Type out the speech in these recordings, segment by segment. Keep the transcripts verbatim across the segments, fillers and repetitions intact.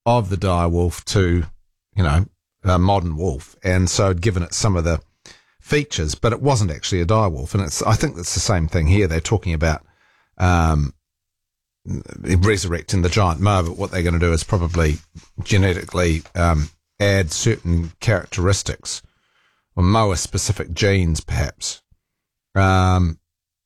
of the dire wolf to, you know, a modern wolf, and so had given it some of the features, but it wasn't actually a dire wolf. And it's, I think that's the same thing here. They're talking about um, resurrecting the giant moa, but what they're going to do is probably genetically um, add certain characteristics or moa-specific genes, perhaps. Um,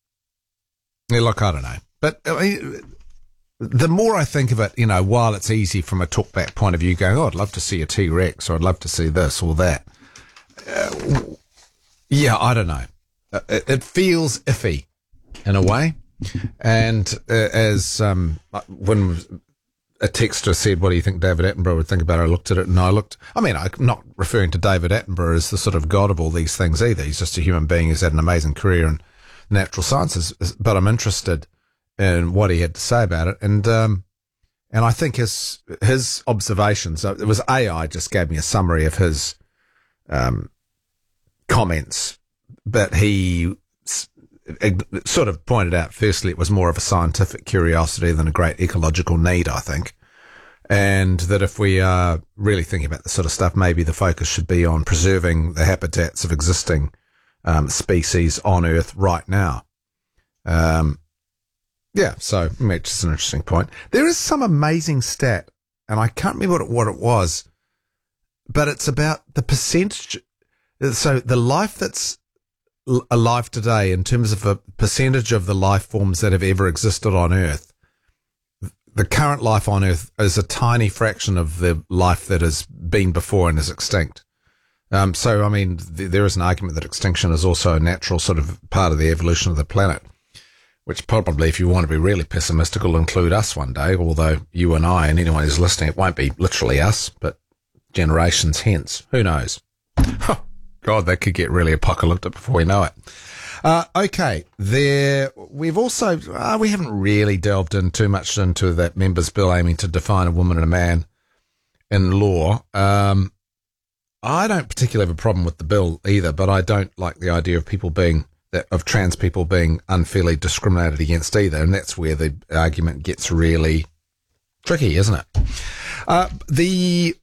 yeah, look, I don't know. But I mean, the more I think of it, you know, while it's easy from a talkback point of view, going, oh, I'd love to see a T-Rex, or I'd love to see this or that. Uh, yeah, I don't know. It, it feels iffy in a way. And uh, as um, when a texter said, what do you think David Attenborough would think about it, I looked at it and I looked, I mean, I'm not referring to David Attenborough as the sort of god of all these things either. He's just a human being who's had an amazing career in natural sciences, but I'm interested in what he had to say about it. And um, and I think his his observations, it was A I just gave me a summary of his um, comments, but he sort of pointed out, firstly, it was more of a scientific curiosity than a great ecological need, I think. And that if we are really thinking about this sort of stuff, maybe the focus should be on preserving the habitats of existing um, species on Earth right now. Um, yeah, so which is an interesting point. There is some amazing stat, and I can't remember what it, what it was, but it's about the percentage. So the life that's alive today, in terms of a percentage of the life forms that have ever existed on Earth, the current life on Earth is a tiny fraction of the life that has been before and is extinct. Um, so, I mean, th- there is an argument that extinction is also a natural sort of part of the evolution of the planet, which probably, if you want to be really pessimistic, will include us one day, although you and I and anyone who's listening, it won't be literally us, but generations hence. Who knows? God, that could get really apocalyptic before we know it. Uh, okay, there, we've also, uh, we haven't really delved in too much into that members' bill aiming to define a woman and a man in law. Um, I don't particularly have a problem with the bill either, but I don't like the idea of people being, of trans people being unfairly discriminated against either, and that's where the argument gets really tricky, isn't it? Uh, the,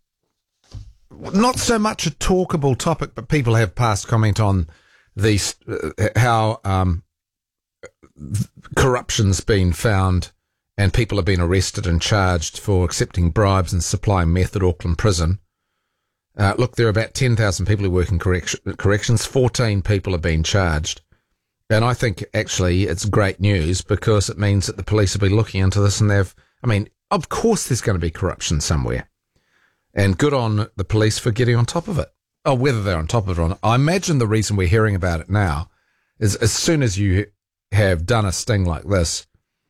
not so much a talkable topic, but people have passed comment on these, uh, how um, corruption's been found and people have been arrested and charged for accepting bribes and supplying meth at Auckland Prison. Uh, look, there are about ten thousand people who work in correction, corrections. fourteen people have been charged. And I think, actually, it's great news because it means that the police have been looking into this and they've, I mean, of course there's going to be corruption somewhere. And good on the police for getting on top of it. Oh, whether they're on top of it or not. I imagine the reason we're hearing about it now is as soon as you have done a sting like this,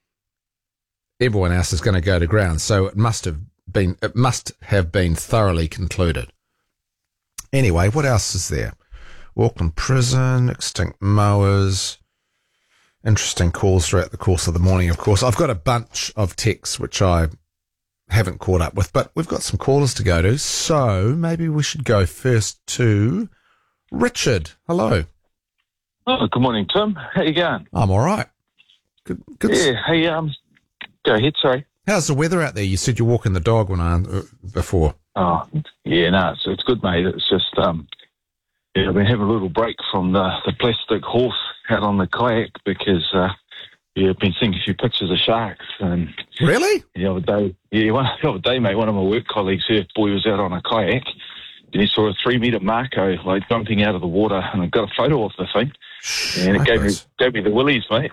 everyone else is going to go to ground. So it must have been, it must have been thoroughly concluded. Anyway, what else is there? Auckland Prison, extinct moas, interesting calls throughout the course of the morning, of course. I've got a bunch of texts which I haven't caught up with, but we've got some callers to go to, so maybe we should go first to Richard. Hello. Oh, good morning, Tim. How you going? I'm all right. Good. Good. Yeah. Hey, um, go ahead. Sorry. How's the weather out there? You said you're walking the dog when I uh, before. Oh, yeah. No, it's it's good, mate. It's just um, yeah, I've been having a little break from the the plastic horse out on the kayak because uh, yeah, I've been seeing a few pictures of sharks and. Really? The other day, yeah, one, the other day, mate, one of my work colleagues, her boy was out on a kayak and he saw a three metre Mako like jumping out of the water, and I got a photo of the thing, and it gave me gave me the willies, mate.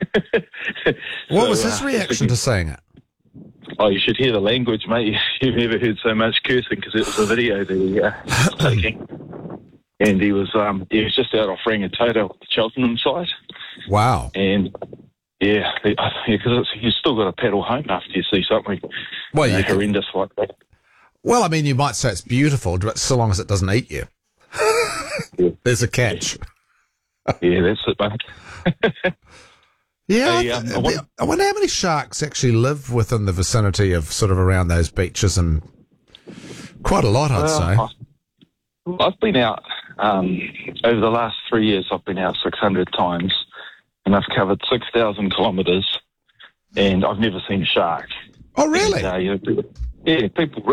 What so, was his uh, reaction to seeing it? Oh, you should hear the language, mate. You've never heard so much cursing because it was a video that he uh, was taking, and he was um he was just out off Rangitoto, the Cheltenham side. Wow. And. Yeah, because yeah, you've still got to paddle home after you see something well, you know, can, horrendous like that. Well, I mean, you might say it's beautiful, but so long as it doesn't eat you. Yeah. There's a catch. Yeah, that's it, mate. Yeah, hey, I, um, th- I, want- I wonder how many sharks actually live within the vicinity of sort of around those beaches, and quite a lot, I'd well, say. I've been out, um, over the last three years, I've been out six hundred times. And I've covered six thousand kilometres, and I've never seen a shark. Oh, really? And, uh, you know, yeah, people